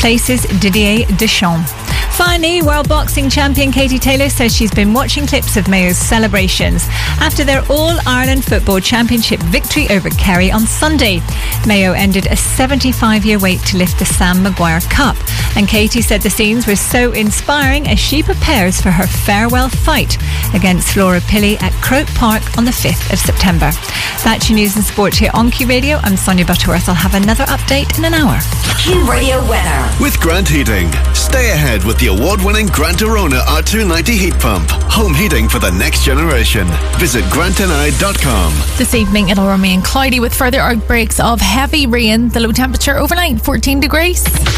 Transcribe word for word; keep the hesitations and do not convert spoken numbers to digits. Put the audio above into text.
places Didier Deschamps. Finally, World Boxing Champion Katie Taylor says she's been watching clips of Mayo's celebrations after their All-Ireland Football Championship victory over Kerry on Sunday. Mayo ended a seventy-five-year wait to lift the Sam Maguire Cup, and Katie said the scenes were so inspiring as she prepares for her farewell fight against Flora Pilley at Croke Park on the fifth of September. That's your news and sport here on Q Radio. I'm Sonia Butterworth. I'll have another update in an hour. Q Radio weather. With Grant Heating. Stay ahead with the award-winning Grant Arona R two ninety heat pump. Home heating for the next generation. Visit grant n i dot com. This evening it'll remain cloudy with further outbreaks of heavy rain. The low temperature overnight fourteen degrees.